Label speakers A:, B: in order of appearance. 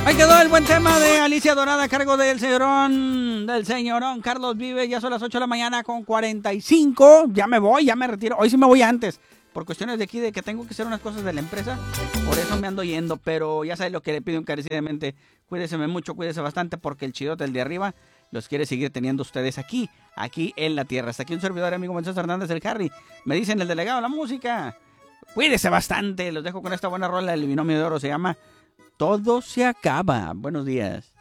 A: Ahí quedó el buen tema de Alicia Dorada a cargo del señorón Carlos Vives. Ya son las 8 de la mañana con 45. Ya me voy, ya me retiro. Hoy sí me voy antes. Por cuestiones de aquí, de que tengo que hacer unas cosas de la empresa. Por eso me ando yendo. Pero ya sabes lo que le pido encarecidamente. Cuídese mucho, cuídese bastante. Porque el chidote, el de arriba, los quiere seguir teniendo ustedes aquí en la tierra. Hasta aquí un servidor, amigo Moisés Hernández, el Harry. Me dicen el delegado de la música. Cuídese bastante. Los dejo con esta buena rola. El binomio de oro se llama Todo se acaba. Buenos días.